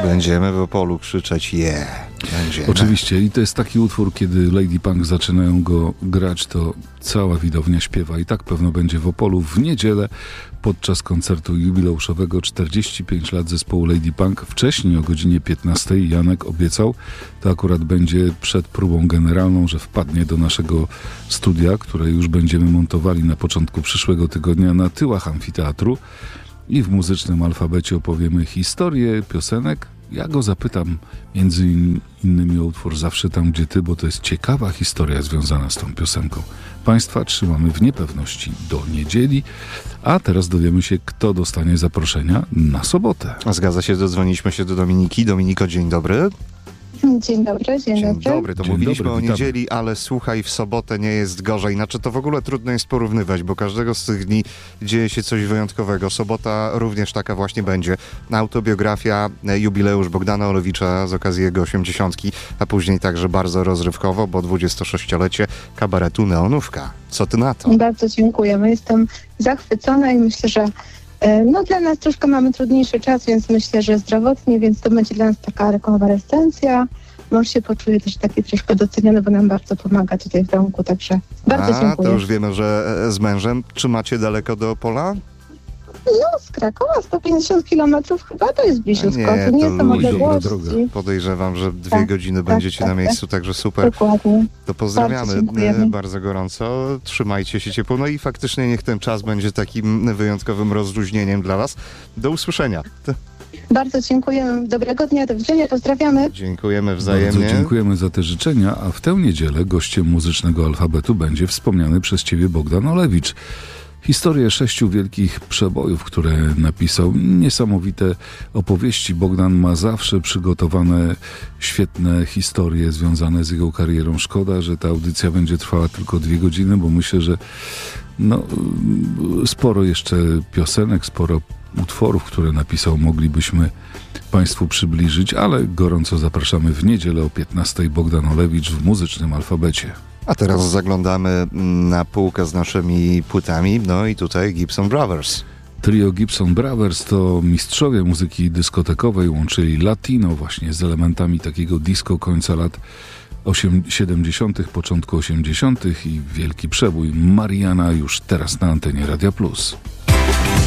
Będziemy w Opolu krzyczeć będziemy. Oczywiście i to jest taki utwór, kiedy Lady Punk zaczynają go grać, to cała widownia śpiewa i tak pewno będzie w Opolu w niedzielę podczas koncertu jubileuszowego 45 lat zespołu Lady Punk. Wcześniej o godzinie 15 Janek obiecał, to akurat będzie przed próbą generalną, że wpadnie do naszego studia, które już będziemy montowali na początku przyszłego tygodnia na tyłach amfiteatru i w muzycznym alfabecie opowiemy historię piosenek. Ja go zapytam między innymi o utwór Zawsze tam, gdzie ty, bo to jest ciekawa historia związana z tą piosenką. Państwa trzymamy w niepewności do niedzieli, a teraz dowiemy się, kto dostanie zaproszenia na sobotę. Zgadza się, dodzwoniliśmy się do Dominiki. Dominiko, dzień dobry. Dzień dobry, dzień dobry. To Dzień mówiliśmy dobry, o witamy. niedzieli, ale słuchaj, w sobotę nie jest gorzej. Znaczy to w ogóle trudno jest porównywać, bo każdego z tych dni dzieje się coś wyjątkowego. Sobota również taka właśnie będzie. Autobiografia, jubileusz Bogdana Olewicza z okazji jego 80, a później także bardzo rozrywkowo, bo 26-lecie kabaretu Neonówka. Co ty na to? Bardzo dziękujemy. Jestem zachwycona i myślę, że dla nas troszkę mamy trudniejszy czas, więc myślę, że zdrowotnie, więc to będzie dla nas taka rekonwalescencja. Mąż się poczuje też taki troszkę doceniony, bo nam bardzo pomaga tutaj w domku, także bardzo dziękuję. To już wiemy, że z mężem. Czy macie daleko do Opola? No, z Krakowa 150 kilometrów chyba to jest bliziutko. To nie są dobra odległości. droga. Podejrzewam, że 2 Tak, godziny tak, będziecie tak, na tak. miejscu, także super. Dokładnie. To pozdrawiamy Bardzo dziękujemy. bardzo gorąco. Trzymajcie się ciepło. No i faktycznie niech ten czas będzie takim wyjątkowym rozluźnieniem dla was. Do usłyszenia. Bardzo dziękujemy. Dobrego dnia, do widzenia, pozdrawiamy. Dziękujemy wzajemnie. Bardzo dziękujemy za te życzenia, a w tę niedzielę gościem muzycznego alfabetu będzie wspomniany przez ciebie Bogdan Olewicz. Historię 6 wielkich przebojów, które napisał. Niesamowite opowieści. Bogdan ma zawsze przygotowane świetne historie związane z jego karierą. Szkoda, że ta audycja będzie trwała tylko 2 godziny, bo myślę, że sporo jeszcze piosenek, sporo utworów, które napisał, moglibyśmy Państwu przybliżyć, ale gorąco zapraszamy w niedzielę o 15:00 Bogdan Olewicz w muzycznym alfabecie. A teraz zaglądamy na półkę z naszymi płytami. No i tutaj Gibson Brothers. Trio Gibson Brothers to mistrzowie muzyki dyskotekowej, łączyli latino właśnie z elementami takiego disco końca lat 70., początku 80. i wielki przebój Mariana już teraz na antenie Radia Plus.